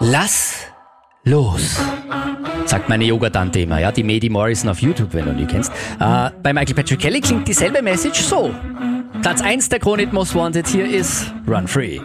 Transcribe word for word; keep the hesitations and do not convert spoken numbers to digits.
Lass los, sagt meine Yoga-Tante immer, ja, die Mady Morrison auf YouTube, wenn du die kennst. Äh, bei Michael Patrick Kelly klingt dieselbe Message so. Platz eins der Kronit Most Wanted, hier ist Run Free.